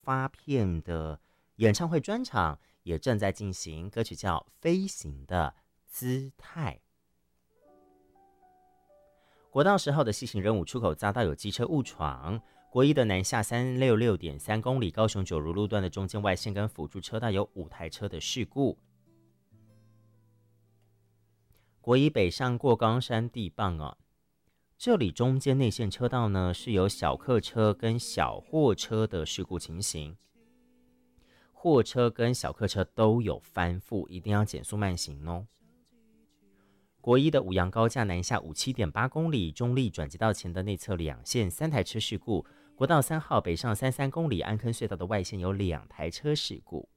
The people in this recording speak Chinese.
发片的演唱会专场也正在进行，歌曲叫《飞行的姿态》。国道10号的西行人武出口匝道有机车误闯，国一的南下366.3公里，高雄九如路段的中间外线跟辅助车道有5台车的事故。国一北上过冈山地磅哦，这里中间内线车道呢是有小客车跟小货车的事故情形，货车跟小客车都有翻覆，一定要减速慢行哦。国一的五杨高架南下57.8公里，中立转接道前的内侧2线3台车事故。国道3号北上33公里，安坑隧道的外线有2台车事故。